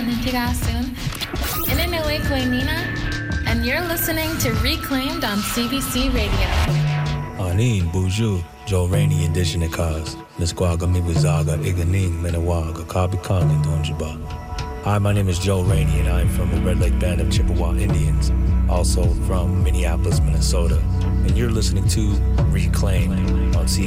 Tigasun. Inanue Koinina, and you're listening to Reclaimed on CBC Radio. Anin, Buju, Joe Rainey Indigenous Cause, Nisquaga Mibuzaga, Iganing, Menawaga, Kabikan, and Donjiba. Hi, my name is Joe Rainey, and I'm from the Red Lake Band of Chippewa Indians, also from Minneapolis, Minnesota. And you're listening to Reclaimed on CBC.